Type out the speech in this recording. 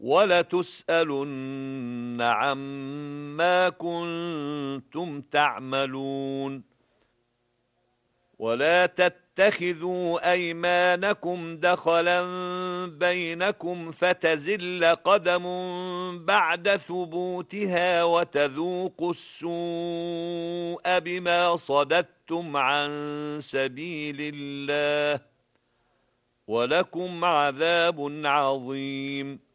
وَلَتُسْأَلُنَّ عَمَّا كُنتُمْ تَعْمَلُونَ وَلَا تَتَّخِذُوا أَيْمَانَكُمْ دَخَلًا بَيْنَكُمْ فَتَزِلَّ قَدَمٌ بَعْدَ ثُبُوتِهَا وَتَذُوقُوا السُّوءَ بِمَا صَدَدتُّمْ عَن سَبِيلِ اللَّهِ وَلَكُمْ عَذَابٌ عَظِيمٌ